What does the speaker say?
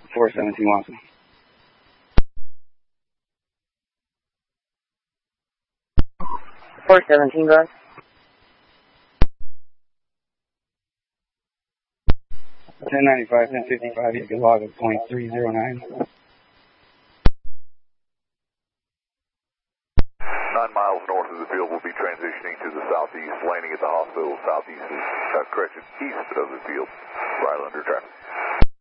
417 Watson. 417, go ahead. 1095, 1055, you can log at .309. 9 miles north of the field, we'll be transitioning to the southeast, landing at the hospital southeast, correction, east of the field, Rylander traffic.